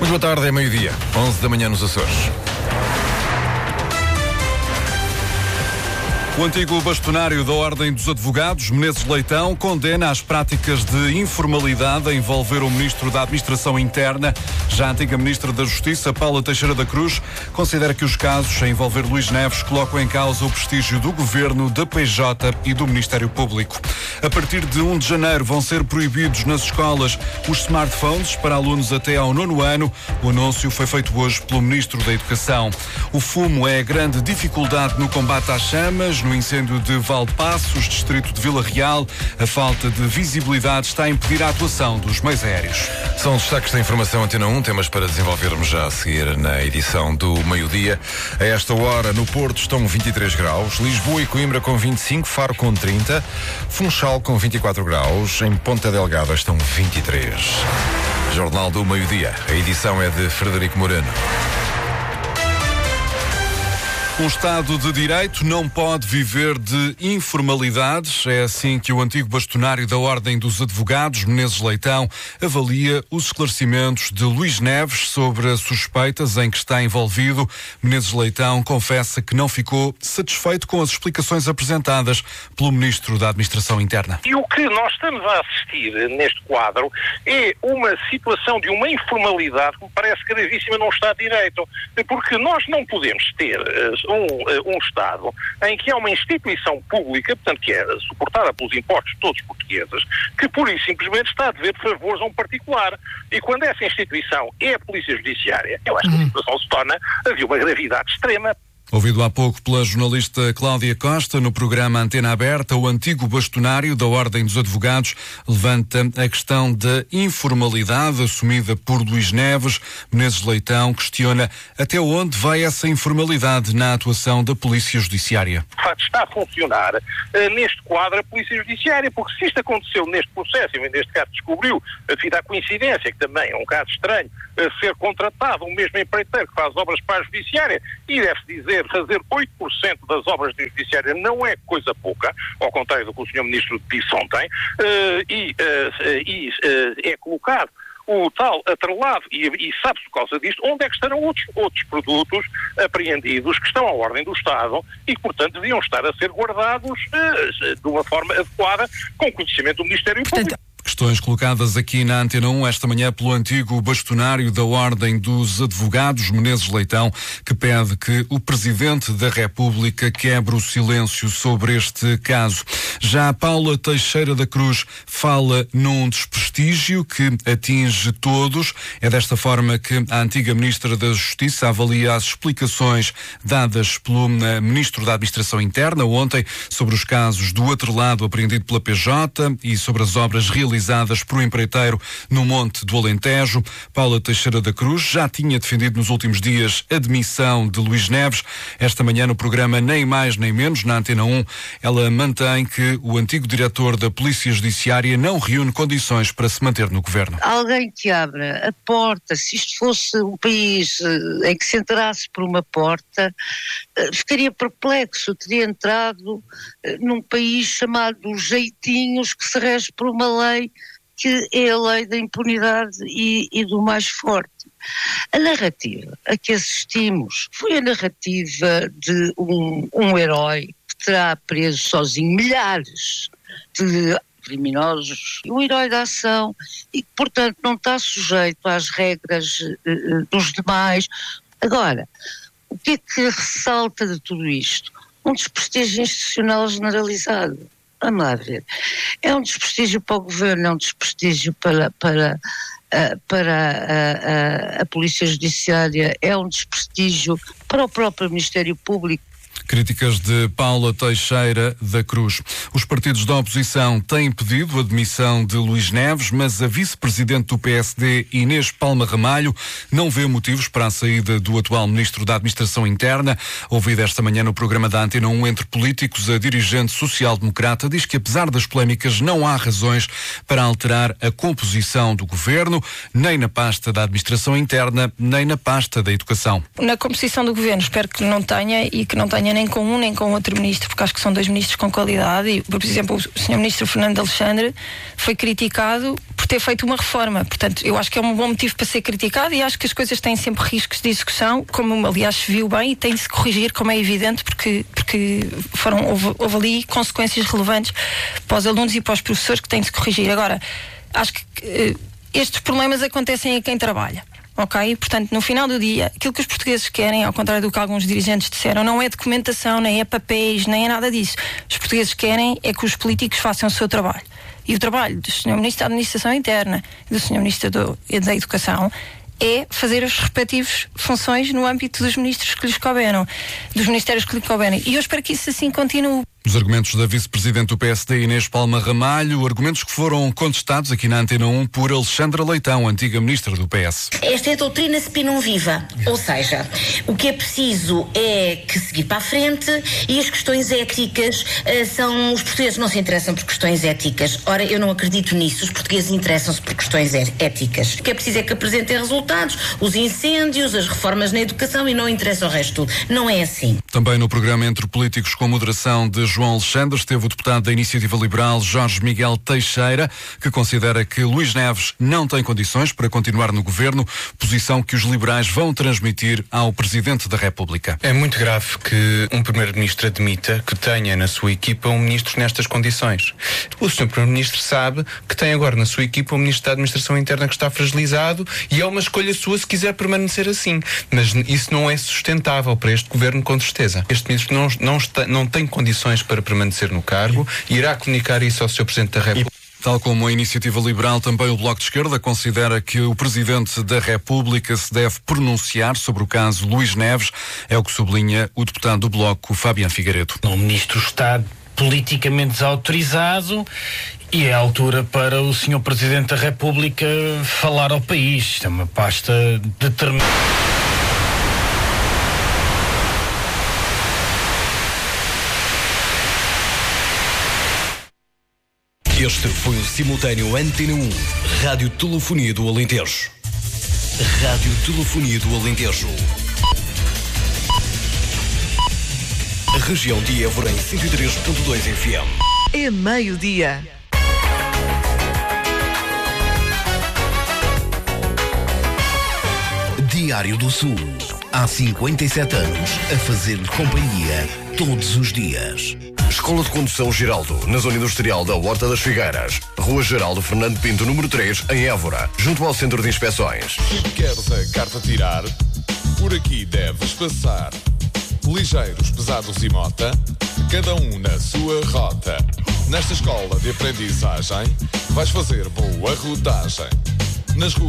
Muito boa tarde, é meio-dia, 11 da manhã nos Açores. O antigo bastonário da Ordem dos Advogados, Menezes Leitão, condena as práticas de informalidade a envolver o Ministro da Administração Interna. Já a antiga Ministra da Justiça, Paula Teixeira da Cruz, considera que os casos a envolver Luís Neves colocam em causa o prestígio do Governo, da PJ e do Ministério Público. A partir de 1 de janeiro vão ser proibidos nas escolas os smartphones para alunos até ao 9º ano. O anúncio foi feito hoje pelo Ministro da Educação. O fumo é a grande dificuldade no combate às chamas. No incêndio de Valdepaços, distrito de Vila Real, a falta de visibilidade está a impedir a atuação dos meios aéreos. São os destaques da informação Antena 1, temas para desenvolvermos já a seguir na edição do meio-dia. A esta hora, no Porto estão 23 graus, Lisboa e Coimbra com 25, Faro com 30, Funchal com 24 graus, em Ponta Delgada estão 23. Jornal do Meio-Dia. A edição é de Frederico Moreno. Um Estado de Direito não pode viver de informalidades. É assim que o antigo bastonário da Ordem dos Advogados, Menezes Leitão, avalia os esclarecimentos de Luís Neves sobre as suspeitas em que está envolvido. Menezes Leitão confessa que não ficou satisfeito com as explicações apresentadas pelo Ministro da Administração Interna. E o que nós estamos a assistir neste quadro é uma situação de uma informalidade que me parece gravíssima num Estado de Direito. Porque nós não podemos ter um Estado em que há uma instituição pública, portanto que é suportada pelos impostos de todos os portugueses, que pura e simplesmente está a dever favores a um particular. E quando essa instituição é a Polícia Judiciária, eu acho que a situação se torna de uma gravidade extrema. Ouvido há pouco pela jornalista Cláudia Costa no programa Antena Aberta, o antigo bastonário da Ordem dos Advogados levanta a questão da informalidade assumida por Luís Neves. Menezes Leitão questiona até onde vai essa informalidade na atuação da Polícia Judiciária. De facto, está a funcionar neste quadro a Polícia Judiciária, porque se isto aconteceu neste processo, e neste caso descobriu, devido à coincidência, que também é um caso estranho, ser contratado um mesmo empreiteiro que faz obras para a Judiciária, e deve-se dizer, fazer 8% das obras da Judiciária não é coisa pouca, ao contrário do que o Sr. Ministro disse ontem, é colocado o tal atrelado, e sabe-se por causa disto, onde é que estarão outros produtos apreendidos que estão à ordem do Estado e que, portanto, deviam estar a ser guardados de uma forma adequada com conhecimento do Ministério Público. Questões colocadas aqui na Antena 1 esta manhã pelo antigo bastonário da Ordem dos Advogados, Menezes Leitão, que pede que o Presidente da República quebre o silêncio sobre este caso. Já a Paula Teixeira da Cruz fala num desprestígio que atinge todos. É desta forma que a antiga Ministra da Justiça avalia as explicações dadas pelo Ministro da Administração Interna ontem sobre os casos do atrelado apreendido pela PJ e sobre as obras realizadas por um empreiteiro no Monte do Alentejo. Paula Teixeira da Cruz já tinha defendido nos últimos dias a demissão de Luís Neves. Esta manhã no programa Nem Mais Nem Menos, na Antena 1, ela mantém que o antigo diretor da Polícia Judiciária não reúne condições para se manter no governo. Alguém que abra a porta, se isto fosse um país em que se entrasse por uma porta, ficaria perplexo, teria entrado num país chamado Jeitinhos, que se rege por uma lei que é a lei da impunidade e do mais forte. A narrativa a que assistimos foi a narrativa de um herói que terá preso sozinho milhares de criminosos, um herói da ação e que, portanto, não está sujeito às regras dos demais. Agora, o que é que ressalta de tudo isto? Um desprestígio institucional generalizado. Vamos lá ver. É um desprestígio para o governo, é um desprestígio para a Polícia Judiciária, é um desprestígio para o próprio Ministério Público. Críticas de Paula Teixeira da Cruz. Os partidos da oposição têm pedido a demissão de Luís Neves, mas a vice-presidente do PSD, Inês Palma Ramalho, não vê motivos para a saída do atual ministro da Administração Interna. Ouvida esta manhã no programa da Antena 1 entre políticos, a dirigente social-democrata diz que, apesar das polémicas, não há razões para alterar a composição do governo, nem na pasta da Administração Interna, nem na pasta da Educação. Na composição do governo, espero que não tenha e que não tenha tenha nem com um nem com outro ministro, porque acho que são dois ministros com qualidade. E, por exemplo, o Sr. Ministro Fernando Alexandre foi criticado por ter feito uma reforma. Portanto, eu acho que é um bom motivo para ser criticado, e acho que as coisas têm sempre riscos de execução, como aliás se viu bem, e tem de se corrigir, como é evidente, porque houve ali consequências relevantes para os alunos e para os professores que têm de se corrigir. Agora, acho que estes problemas acontecem a quem trabalha. Ok? Portanto, no final do dia, aquilo que os portugueses querem, ao contrário do que alguns dirigentes disseram, não é documentação, nem é papéis, nem é nada disso. Os portugueses querem é que os políticos façam o seu trabalho. E o trabalho do Sr. Ministro da Administração Interna e do Sr. Ministro da Educação é fazer as respectivas funções no âmbito dos ministros que lhes couberam, dos ministérios que lhes couberem. E eu espero que isso assim continue. Os argumentos da vice-presidente do PSD, Inês Palma Ramalho, argumentos que foram contestados aqui na Antena 1 por Alexandra Leitão, antiga ministra do PS. Esta é a doutrina spinum viva, ou seja, o que é preciso é que seguir para a frente, e as questões éticas os portugueses não se interessam por questões éticas. Ora, eu não acredito nisso, os portugueses interessam-se por questões éticas. O que é preciso é que apresentem resultados, os incêndios, as reformas na educação, e não interessa o resto tudo. Não é assim. Também no programa Entre Políticos, com moderação de João Alexandre, esteve o deputado da Iniciativa Liberal, Jorge Miguel Teixeira, que considera que Luís Neves não tem condições para continuar no governo, posição que os liberais vão transmitir ao Presidente da República. É muito grave que um Primeiro-Ministro admita que tenha na sua equipa um Ministro nestas condições. O Sr. Primeiro-Ministro sabe que tem agora na sua equipa um Ministro da Administração Interna que está fragilizado, e é uma escolha sua se quiser permanecer assim. Mas isso não é sustentável para este governo, com certeza. Este Ministro não tem condições para permanecer no cargo, e irá comunicar isso ao Sr. Presidente da República. Tal como a Iniciativa Liberal, também o Bloco de Esquerda considera que o Presidente da República se deve pronunciar sobre o caso Luís Neves. É o que sublinha o deputado do Bloco, Fabiano Figueiredo. O Ministro está politicamente desautorizado e é a altura para o Sr. Presidente da República falar ao país. Isto é uma pasta determinada. Este foi o simultâneo Antena 1, Rádio Telefonia do Alentejo. Rádio Telefonia do Alentejo. A região de Évora em 103.2 FM. É meio-dia. Diário do Sul. Há 57 anos a fazer-lhe companhia todos os dias. Escola de Condução Giraldo, na Zona Industrial da Horta das Figueiras. Rua Geraldo Fernando Pinto, número 3, em Évora, junto ao Centro de Inspeções. Se queres a carta tirar, por aqui deves passar. Ligeiros, pesados e mota, cada um na sua rota. Nesta escola de aprendizagem, vais fazer boa rodagem. Nas ruas